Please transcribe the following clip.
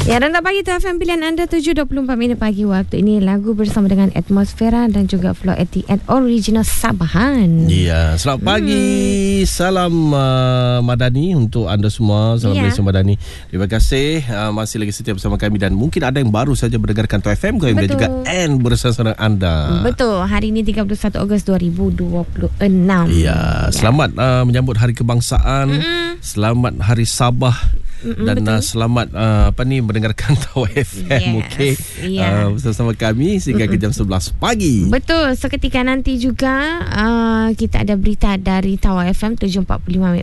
Ya, Rantau Pagi tu FM pilihan anda 7.24 minit pagi waktu ini. Lagu bersama dengan Atmosfera dan juga Flow at Original Sabahan. Ya, selamat pagi. Salam Madani untuk anda semua. Salam Malaysia Madani. Terima kasih masih lagi setia bersama kami. Dan mungkin ada yang baru saja mendengarkan Top FM. Kami juga N bersama anda. Betul, hari ini 31 Ogos 2026. Ya, selamat menyambut Hari Kebangsaan. Selamat Hari Sabah. Dan selamat mendengarkan Tawa FM. Okey, bersama kami sehingga ke jam 11 pagi. Betul, seketika nanti juga kita ada berita dari Tawa FM 7.45